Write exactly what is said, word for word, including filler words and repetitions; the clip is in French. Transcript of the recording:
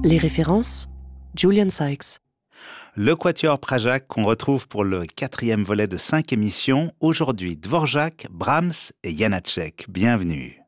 Les références, Julian Sykes. Le Quatuor Pražák qu'on retrouve pour le quatrième volet de cinq émissions. Aujourd'hui, Dvořák, Brahms et Janáček. Bienvenue.